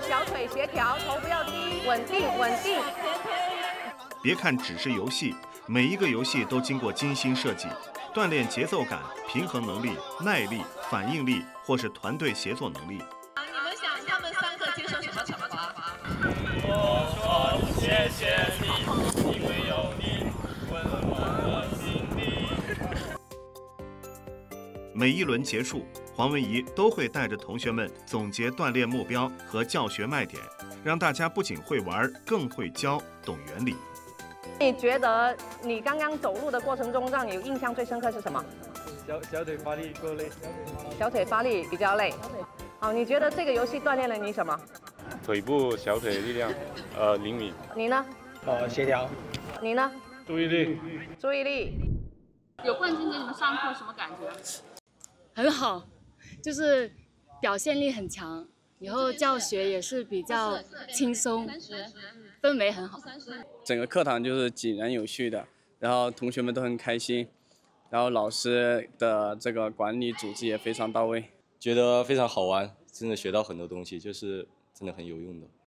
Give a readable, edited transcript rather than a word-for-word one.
小腿协调，头不要低，稳定稳定。 别看只是游戏，每一个游戏都经过精心设计，锻炼节奏感、平衡能力、耐力、反应力，或是团队协作能力。 你们想他们3个接受什么惩罚？ 我说谢谢你，因为有你温暖了心里。 每一轮结束，黄文怡都会带着同学们总结锻炼目标和教学卖点，让大家不仅会玩，更会教，懂原理。 你觉得你刚刚走路的过程中，让你印象最深刻是什么？ 小腿发力够累。 小腿发力比较累。好，你觉得这个游戏锻炼了你什么？ 腿部、小腿力量，灵敏。 你呢？ 协调。 你呢？ 注意力。 注意力。 有冠军给你们上课什么感觉？ 很好，就是表现力很强，以后教学也是比较轻松，氛围很好。 整个课堂就是井然有序的，然后同学们都很开心，然后老师的这个管理组织也非常到位， 觉得非常好玩，真的学到很多东西，就是真的很有用的。